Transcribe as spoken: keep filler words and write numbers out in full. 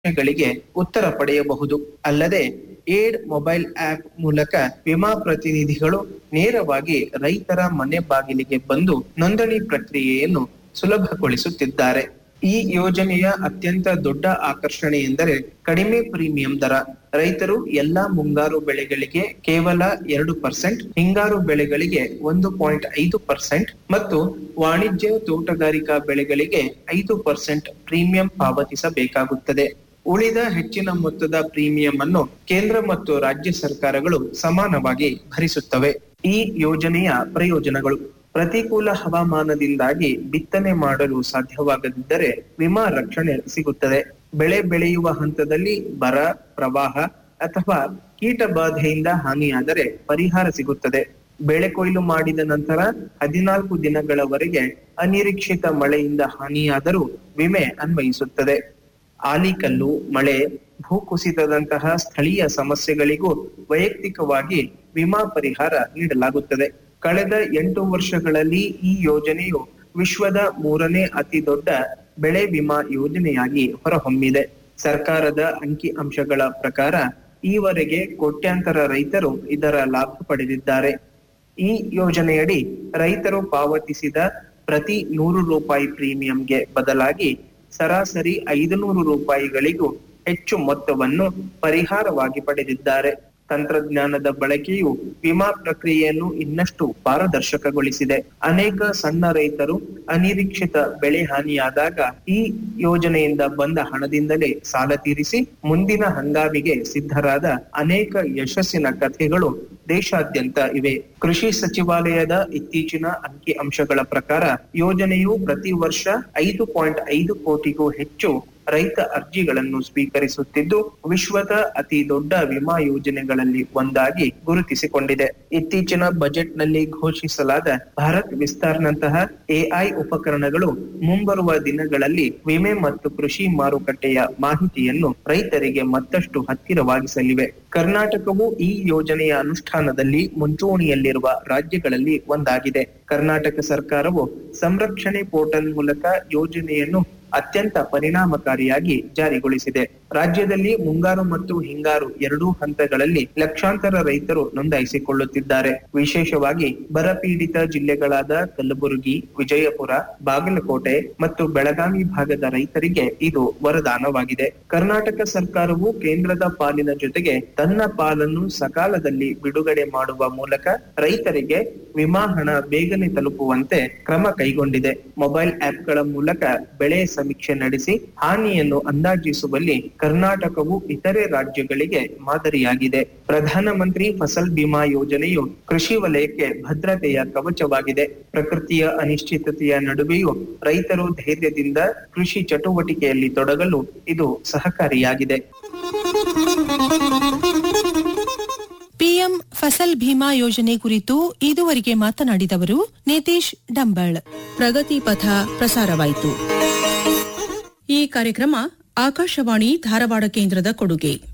ಗಳಿಗೆ ಉತ್ತರ ಪಡೆಯಬಹುದು. ಅಲ್ಲದೆ ಏಡ್ ಮೊಬೈಲ್ ಆಪ್ ಮೂಲಕ ವಿಮಾ ಪ್ರತಿನಿಧಿಗಳು ನೇರವಾಗಿ ರೈತರ ಮನೆ ಬಾಗಿಲಿಗೆ ಬಂದು ನೋಂದಣಿ ಪ್ರಕ್ರಿಯೆಯನ್ನು ಸುಲಭಗೊಳಿಸುತ್ತಿದ್ದಾರೆ. ಈ ಯೋಜನೆಯ ಅತ್ಯಂತ ದೊಡ್ಡ ಆಕರ್ಷಣೆ ಎಂದರೆ ಕಡಿಮೆ ಪ್ರೀಮಿಯಂ ದರ. ರೈತರು ಎಲ್ಲಾ ಮುಂಗಾರು ಬೆಳೆಗಳಿಗೆ ಕೇವಲ ಎರಡು ಪರ್ಸೆಂಟ್, ಹಿಂಗಾರು ಬೆಳೆಗಳಿಗೆ ಒಂದು ಪಾಯಿಂಟ್ ಐದು ಪರ್ಸೆಂಟ್ ಮತ್ತು ವಾಣಿಜ್ಯ ತೋಟಗಾರಿಕಾ ಬೆಳೆಗಳಿಗೆ ಐದು ಪರ್ಸೆಂಟ್ ಪ್ರೀಮಿಯಂ ಪಾವತಿಸಬೇಕಾಗುತ್ತದೆ. ಉಳಿದ ಹೆಚ್ಚಿನ ಮೊತ್ತದ ಪ್ರೀಮಿಯಂ ಅನ್ನು ಕೇಂದ್ರ ಮತ್ತು ರಾಜ್ಯ ಸರ್ಕಾರಗಳು ಸಮಾನವಾಗಿ ಭರಿಸುತ್ತವೆ. ಈ ಯೋಜನೆಯ ಪ್ರಯೋಜನಗಳು: ಪ್ರತಿಕೂಲ ಹವಾಮಾನದಿಂದಾಗಿ ಬಿತ್ತನೆ ಮಾಡಲು ಸಾಧ್ಯವಾಗದಿದ್ದರೆ ವಿಮಾ ರಕ್ಷಣೆ ಸಿಗುತ್ತದೆ. ಬೆಳೆ ಬೆಳೆಯುವ ಹಂತದಲ್ಲಿ ಬರ, ಪ್ರವಾಹ ಅಥವಾ ಕೀಟ ಬಾಧೆಯಿಂದ ಹಾನಿಯಾದರೆ ಪರಿಹಾರ ಸಿಗುತ್ತದೆ. ಬೆಳೆ ಕೊಯ್ಲು ಮಾಡಿದ ನಂತರ ಹದಿನಾಲ್ಕು ದಿನಗಳವರೆಗೆ ಅನಿರೀಕ್ಷಿತ ಮಳೆಯಿಂದ ಹಾನಿಯಾದರೂ ವಿಮೆ ಅನ್ವಯಿಸುತ್ತದೆ. ಆಲಿಕಲ್ಲು, ಮಳೆ, ಭೂಕುಸಿತದಂತಹ ಸ್ಥಳೀಯ ಸಮಸ್ಯೆಗಳಿಗೂ ವೈಯಕ್ತಿಕವಾಗಿ ವಿಮಾ ಪರಿಹಾರ ನೀಡಲಾಗುತ್ತದೆ. ಕಳೆದ ಎಂಟು ವರ್ಷಗಳಲ್ಲಿ ಈ ಯೋಜನೆಯು ವಿಶ್ವದ ಮೂರನೇ ಅತಿ ದೊಡ್ಡ ಬೆಳೆ ವಿಮಾ ಯೋಜನೆಯಾಗಿ ಹೊರಹೊಮ್ಮಿದೆ. ಸರ್ಕಾರದ ಅಂಕಿ ಅಂಶಗಳ ಪ್ರಕಾರ ಈವರೆಗೆ ಕೋಟ್ಯಾಂತರ ರೈತರು ಇದರ ಲಾಭ ಪಡೆದಿದ್ದಾರೆ. ಈ ಯೋಜನೆಯಡಿ ರೈತರು ಪಾವತಿಸಿದ ಪ್ರತಿ ನೂರು ರೂಪಾಯಿ ಪ್ರೀಮಿಯಂಗೆ ಬದಲಾಗಿ ಸರಾಸರಿ ಐದುನೂರು ರೂಪಾಯಿಗಳಿಗೂ ಹೆಚ್ಚು ಮೊತ್ತವನ್ನು ಪರಿಹಾರವಾಗಿ ಪಡೆದಿದ್ದಾರೆ. ತಂತ್ರಜ್ಞಾನದ ಬಳಕೆಯು ವಿಮಾ ಪ್ರಕ್ರಿಯೆಯನ್ನು ಇನ್ನಷ್ಟು ಪಾರದರ್ಶಕಗೊಳಿಸಿದೆ. ಅನೇಕ ಸಣ್ಣ ರೈತರು ಅನಿರೀಕ್ಷಿತ ಬೆಳೆ ಹಾನಿಯಾದಾಗ ಈ ಯೋಜನೆಯಿಂದ ಬಂದ ಹಣದಿಂದಲೇ ಸಾಲ ತೀರಿಸಿ ಮುಂದಿನ ಹಂಗಾಮಿಗೆ ಸಿದ್ಧರಾದ ಅನೇಕ ಯಶಸ್ಸಿನ ಕಥೆಗಳು ದೇಶಾದ್ಯಂತ ಇವೆ. ಕೃಷಿ ಸಚಿವಾಲಯದ ಇತ್ತೀಚಿನ ಅಂಕಿ ಅಂಶಗಳ ಪ್ರಕಾರ ಯೋಜನೆಯು ಪ್ರತಿ ವರ್ಷ ಐದು ಪಾಯಿಂಟ್ ಐದು ಕೋಟಿಗೂ ಹೆಚ್ಚು ರೈತ ಅರ್ಜಿಗಳನ್ನು ಸ್ವೀಕರಿಸುತ್ತಿದ್ದು ವಿಶ್ವದ ಅತಿ ದೊಡ್ಡ ವಿಮಾ ಯೋಜನೆಗಳಲ್ಲಿ ಒಂದಾಗಿ ಗುರುತಿಸಿಕೊಂಡಿದೆ. ಇತ್ತೀಚಿನ ಬಜೆಟ್ ನಲ್ಲಿ ಘೋಷಿಸಲಾದ ಭಾರತ್ ವಿಸ್ತಾರ್ನಂತಹ ಎಐ ಉಪಕರಣಗಳು ಮುಂಬರುವ ದಿನಗಳಲ್ಲಿ ವಿಮೆ ಮತ್ತು ಕೃಷಿ ಮಾರುಕಟ್ಟೆಯ ಮಾಹಿತಿಯನ್ನು ರೈತರಿಗೆ ಮತ್ತಷ್ಟು ಹತ್ತಿರವಾಗಿಸಲಿವೆ. ಕರ್ನಾಟಕವು ಈ ಯೋಜನೆಯ ಅನುಷ್ಠಾನದಲ್ಲಿ ಮುಂಚೂಣಿಯಲ್ಲಿರುವ ರಾಜ್ಯಗಳಲ್ಲಿ ಒಂದಾಗಿದೆ. ಕರ್ನಾಟಕ ಸರ್ಕಾರವು ಸಂರಕ್ಷಣೆ ಪೋರ್ಟಲ್ ಮೂಲಕ ಯೋಜನೆಯನ್ನು ಅತ್ಯಂತ ಪರಿಣಾಮಕಾರಿಯಾಗಿ ಜಾರಿಗೊಳಿಸಿದೆ. ರಾಜ್ಯದಲ್ಲಿ ಮುಂಗಾರು ಮತ್ತು ಹಿಂಗಾರು ಎರಡೂ ಹಂತಗಳಲ್ಲಿ ಲಕ್ಷಾಂತರ ರೈತರು ನೋಂದಾಯಿಸಿಕೊಳ್ಳುತ್ತಿದ್ದಾರೆ. ವಿಶೇಷವಾಗಿ ಬರಪೀಡಿತ ಜಿಲ್ಲೆಗಳಾದ ಕಲಬುರಗಿ, ವಿಜಯಪುರ, ಬಾಗಲಕೋಟೆ ಮತ್ತು ಬೆಳಗಾವಿ ಭಾಗದ ರೈತರಿಗೆ ಇದು ವರದಾನವಾಗಿದೆ. ಕರ್ನಾಟಕ ಸರ್ಕಾರವು ಕೇಂದ್ರದ ಪಾಲಿನ ಜೊತೆಗೆ ತನ್ನ ಪಾಲನ್ನು ಸಕಾಲದಲ್ಲಿ ಬಿಡುಗಡೆ ಮಾಡುವ ಮೂಲಕ ರೈತರಿಗೆ ವಿಮಾ ಹಣ ಬೇಗನೆ ತಲುಪುವಂತೆ ಕ್ರಮ ಕೈಗೊಂಡಿದೆ. ಮೊಬೈಲ್ ಆಪ್ಗಳ ಮೂಲಕ ಬೆಳೆ ಸಮೀಕ್ಷೆ ನಡೆಸಿ ಹಾನಿಯನ್ನು ಅಂದಾಜಿಸುವಲ್ಲಿ ಕರ್ನಾಟಕವು ಇತರೆ ರಾಜ್ಯಗಳಿಗೆ ಮಾದರಿಯಾಗಿದೆ. ಪ್ರಧಾನಮಂತ್ರಿ ಫಸಲ್ ಬಿಮಾ ಯೋಜನೆಯು ಕೃಷಿ ವಲಯಕ್ಕೆ ಭದ್ರತೆಯ ಕವಚವಾಗಿದೆ. ಪ್ರಕೃತಿಯ ಅನಿಶ್ಚಿತತೆಯ ನಡುವೆಯೂ ರೈತರು ಧೈರ್ಯದಿಂದ ಕೃಷಿ ಚಟುವಟಿಕೆಯಲ್ಲಿ ತೊಡಗಲು ಇದು ಸಹಕಾರಿಯಾಗಿದೆ. ಪಿಎಂ ಫಸಲ್ ಭೀಮಾ ಯೋಜನೆ ಕುರಿತು ಇದುವರೆಗೆ ಮಾತನಾಡಿದವರು ನಿತೀಶ್ ಡಂಬಳ್. ಪ್ರಗತಿ ಪಥ ಪ್ರಸಾರವಾಯಿತು. ಈ ಕಾರ್ಯಕ್ರಮ ಆಕಾಶವಾಣಿ ಧಾರವಾಡ ಕೇಂದ್ರದ ಕೊಡುಗೆ.